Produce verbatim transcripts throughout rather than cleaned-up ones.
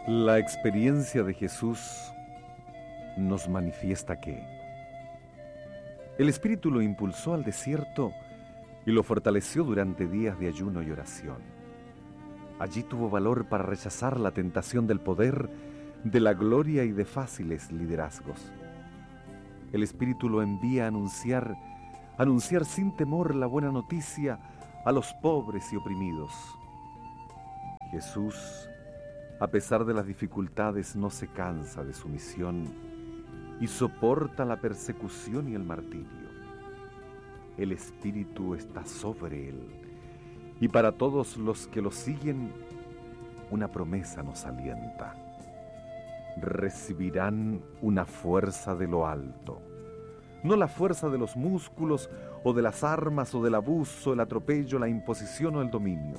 La experiencia de Jesús nos manifiesta que el Espíritu lo impulsó al desierto y lo fortaleció durante días de ayuno y oración. Allí tuvo valor para rechazar la tentación del poder, de la gloria y de fáciles liderazgos. El Espíritu lo envía a anunciar, anunciar sin temor la buena noticia a los pobres y oprimidos. Jesús, a pesar de las dificultades, no se cansa de su misión y soporta la persecución y el martirio. El Espíritu está sobre él, y para todos los que lo siguen, una promesa nos alienta. Recibirán una fuerza de lo alto, no la fuerza de los músculos o de las armas o del abuso, el atropello, la imposición o el dominio.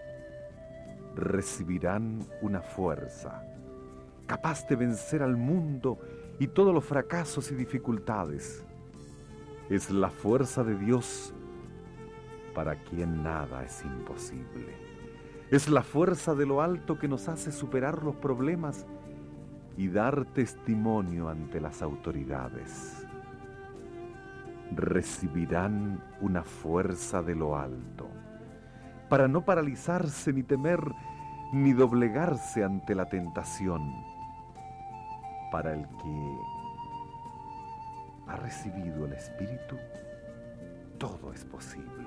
Recibirán una fuerza capaz de vencer al mundo y todos los fracasos y dificultades. Es la fuerza de Dios para quien nada es imposible. Es la fuerza de lo alto que nos hace superar los problemas y dar testimonio ante las autoridades. Recibirán una fuerza de lo alto para no paralizarse ni temer ni doblegarse ante la tentación. Para el que ha recibido el Espíritu, todo es posible,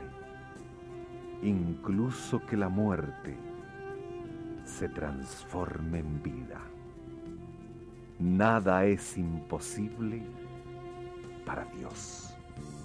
incluso que la muerte se transforme en vida. Nada es imposible para Dios.